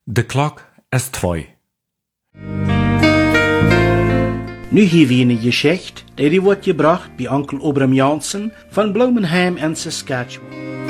De klok is 2. Nu hier wie eine Geschichte, die wordt gebracht bei Onkel Obram Jansen von Bloemenheim in Saskatchewan.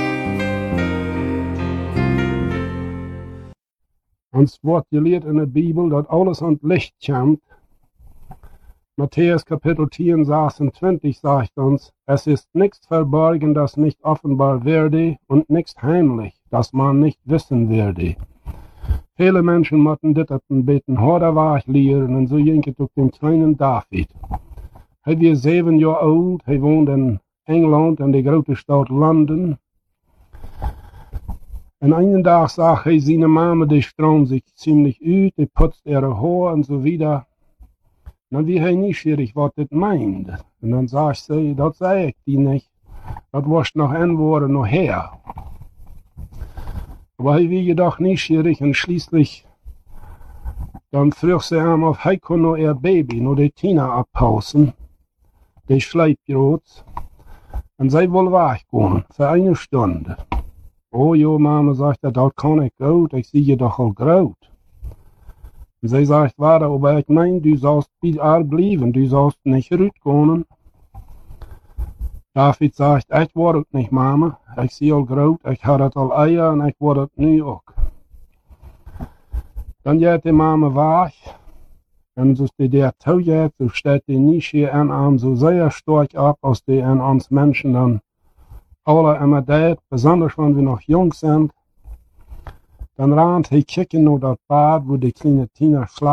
Ons wordt geleerd in de Bibel dat alles aan het licht komt. Matthäus Kapitel 10, 26 sagt uns, es ist nichts verborgen, das nicht offenbar werde, und nichts heimlich, das man nicht wissen werde. Viele Menschen mochten dit een beetje harder weg leren, en zo ging het ook dem kleinen David. Hij was 7 jaar oud, hij woonde in Engeland, in de grote stad London. En einen dag zag hij zijn mama, die stroomt zich ziemlich uit, die putzt ihre Haar en zo wieder. Dan wie hij nieuwsgierig wat dit meint. En dan zegt ze, dat zei ik die niet. Dat was nog een woord nog her. Aber hij wie jedoch nieuwsgierig en schließlich dann vroeg ze hem of hij kon nog ihr Baby, nog de Tina abpausen. Die schleipgroot. En zij wil weggaan, für eine Stunde. Oh jo, Mama, sagt er, dat kan ik goed, ik zie je doch al groot. Und sie sagt, warte, aber ich mein, du sollst bleiben, du sollst nicht rausgehen. David sagt, ich werde nicht, Mama, ich sehe all groot, ich habe das all Eier und ich werde nu auch. Dann geht die Mama weg, und so die der Tau geht, so steht die nicht hier in einem so sehr stark ab, aus die in uns Menschen dann alle immer das, besonders wenn wir noch jung sind. Dann rannt hij kicken naar dat bad, wo die kleine Tina slaapt.